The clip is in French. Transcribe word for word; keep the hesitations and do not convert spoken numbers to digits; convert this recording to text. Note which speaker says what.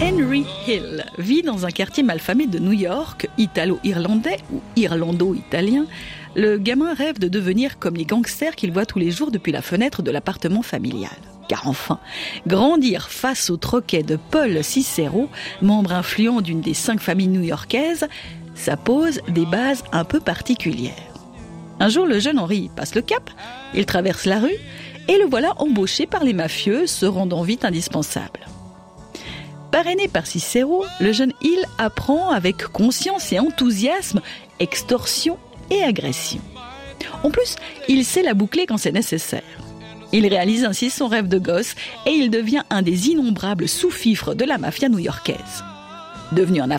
Speaker 1: Henry Hill vit dans un quartier malfamé de New York, italo-irlandais ou irlando-italien. Le gamin rêve de devenir comme les gangsters qu'il voit tous les jours depuis la fenêtre de l'appartement familial. Car enfin, grandir face au troquet de Paul Cicero, membre influent d'une des cinq familles new-yorkaises, ça pose des bases un peu particulières. Un jour, le jeune Henry passe le cap, il traverse la rue et le voilà embauché par les mafieux, se rendant vite indispensable. Parrainé par Cicero, le jeune Hill apprend avec conscience et enthousiasme extorsion et agression. En plus, il sait la boucler quand c'est nécessaire. Il réalise ainsi son rêve de gosse et il devient un des innombrables sous-fifres de la mafia new-yorkaise. Devenu un affreux